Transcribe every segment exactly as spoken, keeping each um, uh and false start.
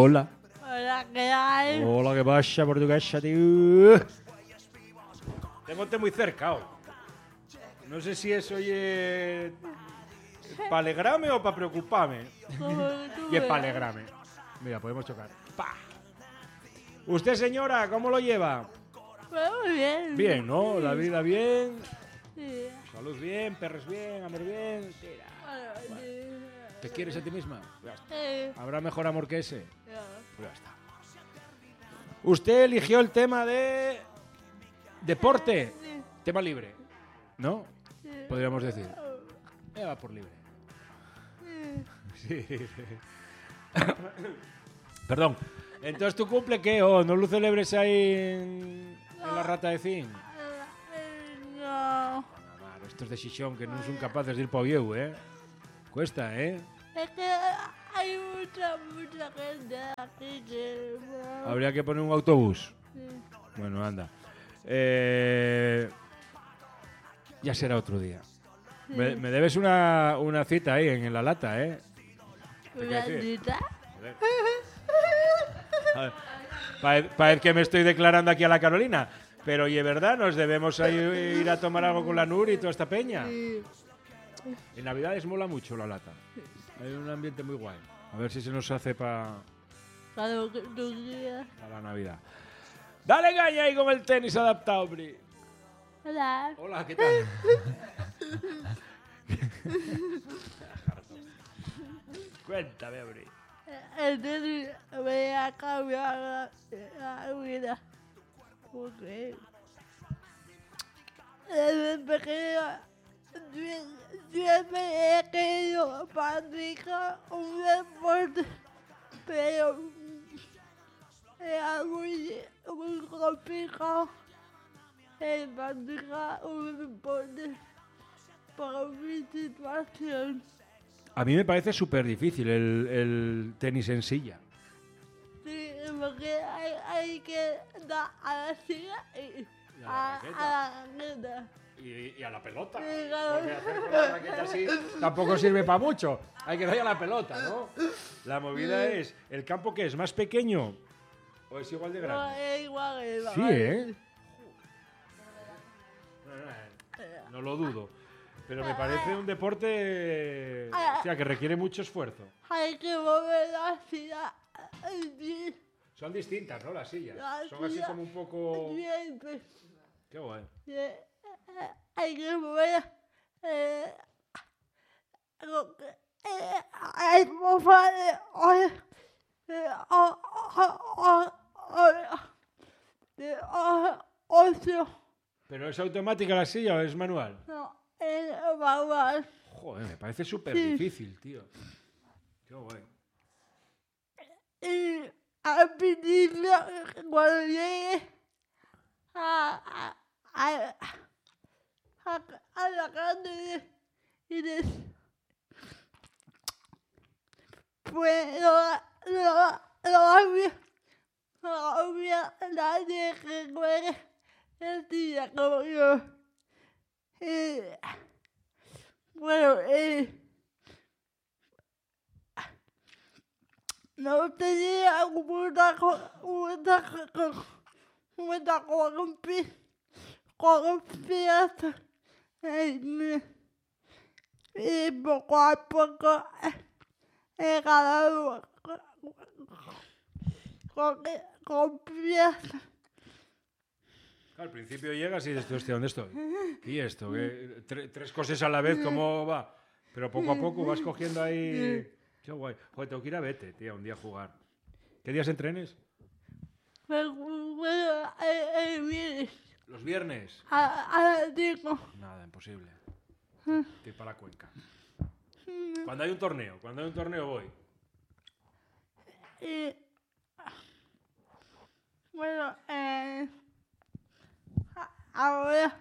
Hola. Hola, ¿qué hay? Hola, ¿qué pasa, portuguesa, tío? Tengote muy cerca, oh. No sé si es oye para alegrarme o para preocuparme. Y es para alegrarme. Mira, podemos chocar. ¡Pah! Usted, señora, ¿cómo lo lleva? Muy bien. Bien, ¿no? La vida bien. Sí. Salud bien, perros bien, amor bien. Tira. Bueno, sí. ¿Te quieres a ti misma? Ya está. Sí. ¿Habrá mejor amor que ese? Ya. Pues ya está. Usted eligió el tema de deporte. Sí. Tema libre, ¿no? Sí. Podríamos decir. Ella va por libre. Sí. Sí. Perdón. Entonces, ¿tu cumple qué? ¿O no lo celebres ahí en, en la Rata de Zinc? No. Claro, estos de Xixón que no son capaces de ir para Vieu, ¿eh? Cuesta, ¿eh? Es que hay mucha, mucha gente aquí que... no. Habría que poner un autobús. Sí. Bueno, anda. Eh, ya será otro día. Me, me debes una, una cita ahí en la lata, ¿eh? ¿Una cita? Parece pa que me estoy declarando aquí a la Carolina. Pero oye, ¿verdad? Nos debemos a ir, ir a tomar algo con la Nur y toda esta peña. Sí. En Navidades mola mucho la lata. Hay un ambiente muy guay. A ver si se nos hace para Claro que tú quieras. la Navidad. Dale caña ahí con el tenis adaptado, Bri. Hola. Hola, ¿qué tal? Cuéntame, Bri. Entonces voy a cambiar la, la vida. Porque desde pequeño sie- siempre he querido practicar un deporte, pero era muy, muy complicado el practicar un deporte por mi situación. A mí me parece súper difícil el, el tenis en silla. Sí, porque hay, hay que dar a la silla y Y a la a, raqueta. a la raqueta. Y, y a la pelota. Sí, claro. Porque hacer con la raqueta así tampoco sirve para mucho. Hay que darle a la pelota, ¿no? La movida es, ¿el campo qué es? ¿Más pequeño o es igual de No, grande? es igual, es igual. Sí, ¿eh? No lo dudo. Pero me parece un deporte o sea, que requiere mucho esfuerzo. Hay que mover la silla. Sí, Son distintas, ¿no? Las sillas. La Son así silla como un poco... siempre. Qué guay. Sí, eh, hay que mover. Eh, lo que, eh, hay que mover. eh, eh, o- o- o- o- de o- ocio. ¿Pero es automática la silla o es manual? No, es manual. Joder, me parece súper Sí. difícil, tío. Qué guay. Y al principio, cuando llegué a, a, a, a, a la calle y de, pues no, no, no había, no había nadie que juegue el día como yo. Y, bueno, eh, no tenía mucha co- mucha co- mucha confi- confianza en mí. Y poco a poco he ganado con confianza. Al principio llegas y dices, hostia, ¿dónde estoy? ¿Y esto? ¿Qué? Tre- tres cosas a la vez, ¿cómo va? Pero poco a poco vas cogiendo ahí... Qué guay. Joder, tengo que ir a Vete, tío, un día a jugar. ¿Qué días entrenes? Pero bueno, el, el viernes ¿Los viernes? a, a las cinco. Nada, imposible. Estoy para la Cuenca. Cuando hay un torneo, cuando hay un torneo voy. Y bueno, eh, a- ahora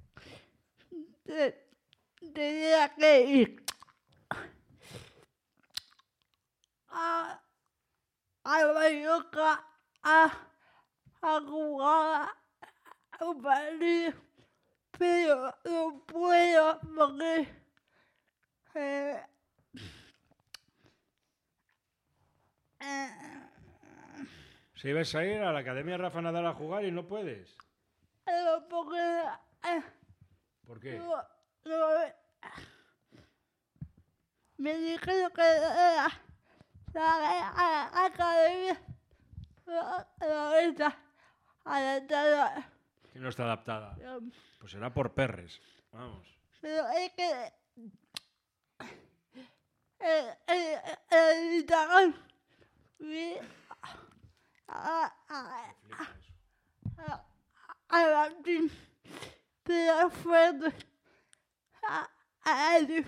te- tenía que ir a, a Mallorca a, a jugar a un partido, pero no puedo porque eh, eh, Si ibas a ir a la Academia Rafa Nadal a jugar y no puedes. Pero porque... eh, ¿Por qué? no- no- me dijeron que era la academia no está adaptada. Que no está adaptada. Pues será por perres. Vamos. Pero es que el, el, el Instagram vi a, a, Flipa eso. a, a Martín pero fuerte a, a él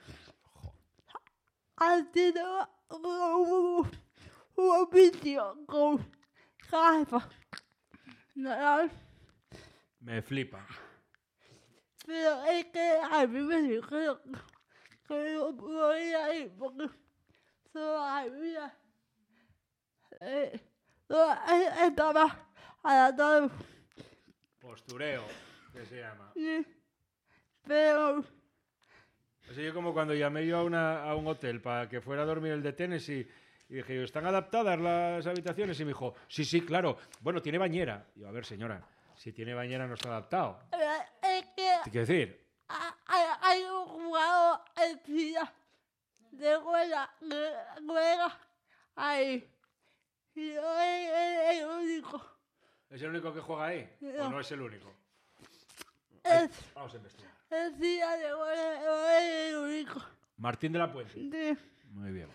ha sido un, un vídeo con Rafa Nadal. Me flipa. Pero es que a mí me dijeron que no podía ir porque solo había eh, no, eh, estaba adaptado. Postureo, que se llama. Sí. Pero Así yo como cuando llamé yo a, una, a un hotel para que fuera a dormir el de Tennessee y dije yo, ¿están adaptadas las habitaciones? Y me dijo, sí, sí, claro. Bueno, tiene bañera. Y yo, a ver, señora, si tiene bañera no está adaptado. eh, es que ¿Qué quiere decir? ha- hay, hay un jugador en China de juega, que juega ahí. Y yo es el, el único. ¿Es el único que juega ahí? No. ¿O no es el único? Ay, Es, vamos a investigar. el China de juega, yo es el único. Martín de la Puente. Sí. Muy bien.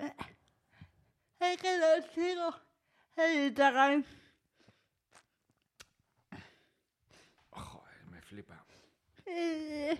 Es que lo sigo en Instagram. Joder, me flipa. Y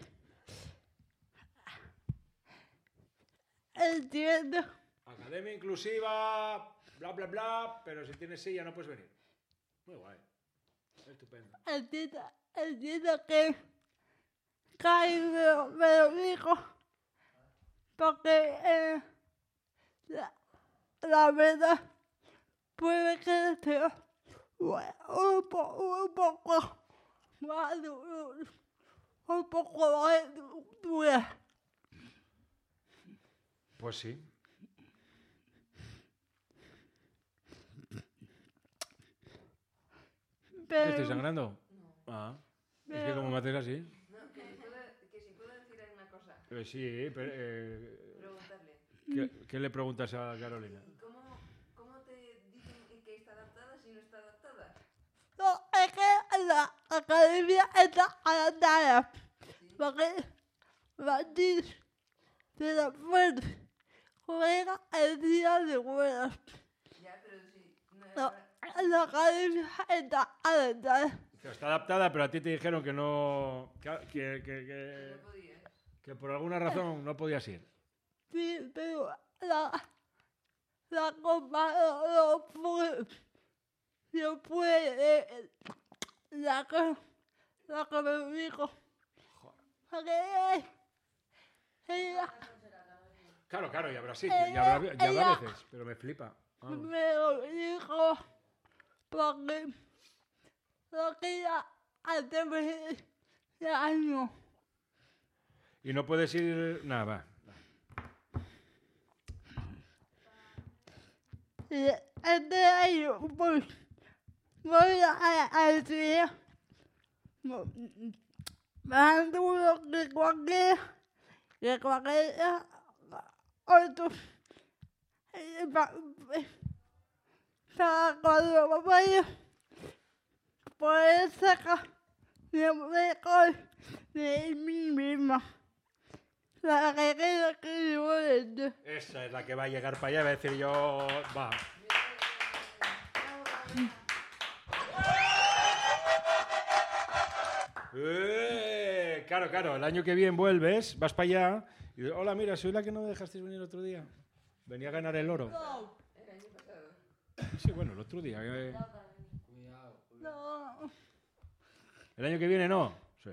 entiendo. Academia inclusiva, bla, bla, bla, pero si tienes silla no puedes venir. Muy guay. Estupendo. Entiendo, entiendo que Kai me, lo- me lo dijo porque eh, la, la verdad puede que sea un, po, un poco más duro, un poco más du- dura. Pues sí. ¿Te Pero, estoy sangrando? Ah. Es que pero- como me haces así. No, que, puedo- que si puedo decir una cosa, Eh, sí, pero, eh, preguntarle. ¿qué, qué le preguntas a Carolina? ¿Y cómo, cómo te dicen que está adaptada si no está adaptada? no, es que la academia está adaptada. Porque Martín de la Fuente juega el día de ruedas. Ya, pero si no No, era- la academia está adaptada. Que está adaptada, pero a ti te dijeron que no. que, que, que- que- no podías. que por alguna razón no podías ir. Sí, pero la, la copa no, no puede. No puede. eh, La que, la que me dijo. Porque ella Claro, claro, y habrá sitios, y habrá, y habrá Ella- veces, pero me flipa. Vamos. me lo dijo porque lo quería hacer de año. Y no puedes ir. Nada, va. Y este año pues voy a, a estudiar más duro que cualquier que cualquier otro. Y pa- Para cuando vaya poder sacar lo mejor de mí misma. La que quiero que yo venda. Esa es la que va a llegar para allá y va a decir yo. Va. Eh, claro, claro, el año que viene vuelves, vas para allá y dices, hola, mira, soy la que no me dejasteis venir el otro día. Venía a ganar el oro. El año pasado. Sí, bueno, el otro día. eh. No. ¿El año que viene no? Sí.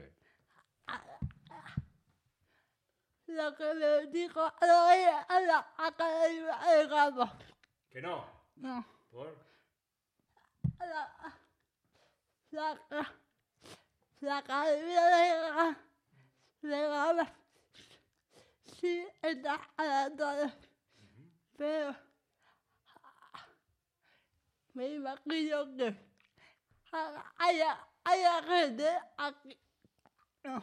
Lo que le dijo a la, a la academia de Gama. ¿Que no? No. ¿Por? A la, la, la academia de Gama. De Gama. Sí, está adaptada. Pero me imagino que ha- haya, haya gente aquí, no,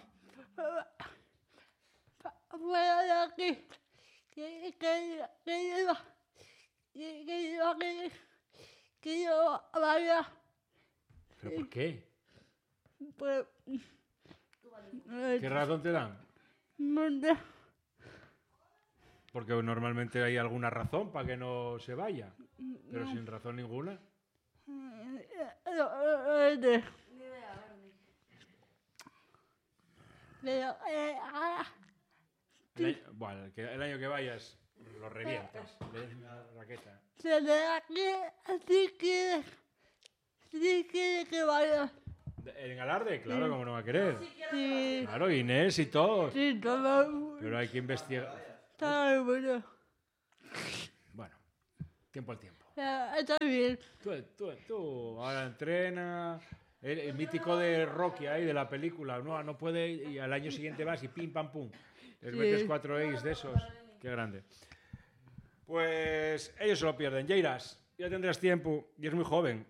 fuera de aquí, que, que, que yo, que, que yo, que, que yo vaya, ¿Pero por qué? pues, ¿Qué razón te dan? no sé, Porque normalmente hay alguna razón para que no se vaya, pero sin razón ninguna. no, no sé, Ni idea, Bernie. pero, eh, ah, El año, bueno, el, que- el año que vayas lo revientas. Le des una raqueta. se de aquí, si quiere, si quiere que vaya, ¿En Alarde? Claro, como no va a querer. sí, Claro, Inés y todos. sí, todo, Pero hay que investigar. todo bueno. Bueno, tiempo al tiempo. Eh, Está bien. Tú, tú, tú ahora entrena. El, el mítico de Rocky ahí, de la película. No, no puede. Y al año siguiente vas y pim, pam, pum. Les Sí. metes cuatro A's de esos. Qué grande. Pues ellos se lo pierden. Jairas, ya tendrás tiempo y es muy joven.